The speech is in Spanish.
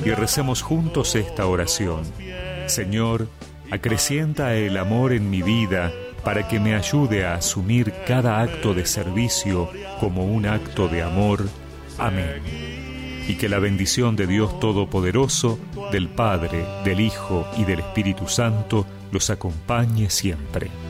y recemos juntos esta oración. Señor, acrecienta el amor en mi vida para que me ayude a asumir cada acto de servicio como un acto de amor. Amén. Y que la bendición de Dios Todopoderoso, del Padre, del Hijo y del Espíritu Santo los acompañe siempre.